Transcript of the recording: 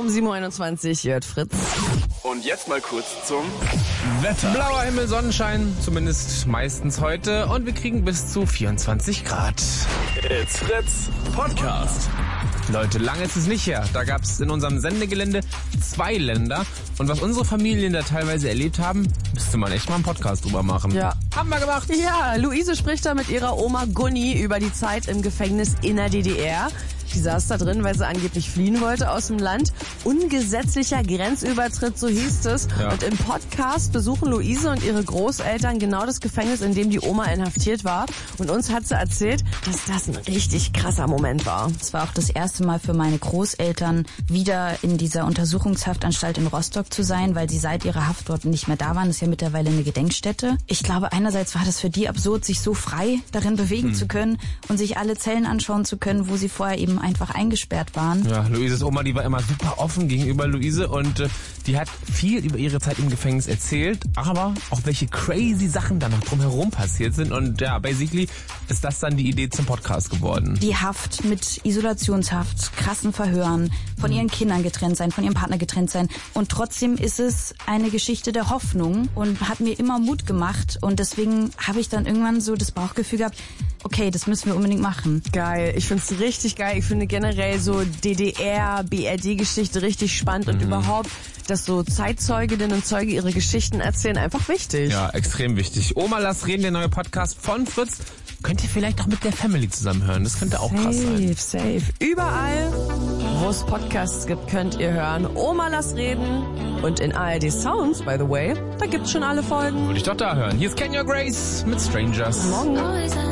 7.21 Uhr, hört Fritz. Und jetzt mal kurz zum Wetter. Blauer Himmel, Sonnenschein, zumindest meistens heute. Und wir kriegen bis zu 24 Grad. It's Fritz Podcast. Leute, lange ist es nicht her. Da gab es in unserem Sendegelände 2 Länder. Und was unsere Familien da teilweise erlebt haben, müsste man echt mal einen Podcast drüber machen. Ja. Haben wir gemacht. Ja, Luise spricht da mit ihrer Oma Gunni über die Zeit im Gefängnis in der DDR. Die saß da drin, weil sie angeblich fliehen wollte aus dem Land. Ungesetzlicher Grenzübertritt, so hieß es. Ja. Und im Podcast besuchen Luise und ihre Großeltern genau das Gefängnis, in dem die Oma inhaftiert war. Und uns hat sie erzählt, dass das ein richtig krasser Moment war. Es war auch das erste Mal für meine Großeltern, wieder in dieser Untersuchungshaftanstalt in Rostock zu sein, weil sie seit ihrer Haft dort nicht mehr da waren. Das ist ja mittlerweile eine Gedenkstätte. Ich glaube, einerseits war das für die absurd, sich so frei darin bewegen zu können und sich alle Zellen anschauen zu können, wo sie vorher eben einfach eingesperrt waren. Ja, Luises Oma, die war immer super offen gegenüber Luise und die hat viel über ihre Zeit im Gefängnis erzählt, aber auch welche crazy Sachen da noch drumherum passiert sind. Und ja, basically ist das dann die Idee zum Podcast geworden. Die Haft mit Isolationshaft, krassen Verhören, von ihren Kindern getrennt sein, von ihrem Partner getrennt sein. Und trotzdem ist es eine Geschichte der Hoffnung und hat mir immer Mut gemacht. Und deswegen habe ich dann irgendwann so das Bauchgefühl gehabt, okay, das müssen wir unbedingt machen. Geil, ich find's richtig geil. Ich finde generell so DDR, BRD-Geschichte richtig spannend und überhaupt, dass so Zeitzeuginnen und Zeuge ihre Geschichten erzählen, einfach wichtig. Ja, extrem wichtig. Oma, lass reden, der neue Podcast von Fritz. Könnt ihr vielleicht auch mit der Family zusammen hören. Das könnte auch krass sein. Safe. Überall, wo es Podcasts gibt, könnt ihr hören. Oma, lass reden. Und in ARD Sounds, by the way, da gibt's schon alle Folgen. Würde ich doch da hören. Hier ist Kenya Grace mit Strangers. Morgen.